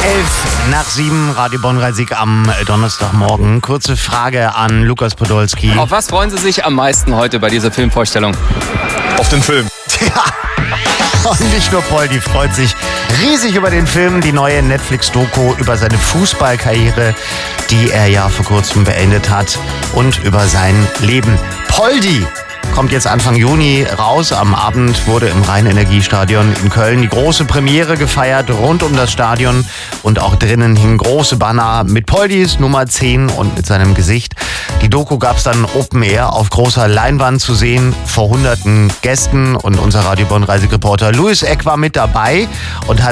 11:07, Radio Bonn-Rhein-Sieg am Donnerstagmorgen. Kurze Frage an Lukas Podolski. Auf was freuen Sie sich am meisten heute bei dieser Filmvorstellung? Auf den Film. Ja. Und nicht nur Poldi freut sich riesig über den Film, die neue Netflix-Doku über seine Fußballkarriere, die er ja vor kurzem beendet hat, und über sein Leben. Poldi kommt jetzt Anfang Juni raus. Am Abend wurde im Rhein-Energie-Stadion in Köln die große Premiere gefeiert, rund um das Stadion. Und auch drinnen hingen große Banner mit Poldis Nummer 10 und mit seinem Gesicht. Die Doku gab es dann Open Air auf großer Leinwand zu sehen, vor hunderten Gästen. Und unser Radio Bonn-Reisig-Reporter Louis Eck war mit dabei und hat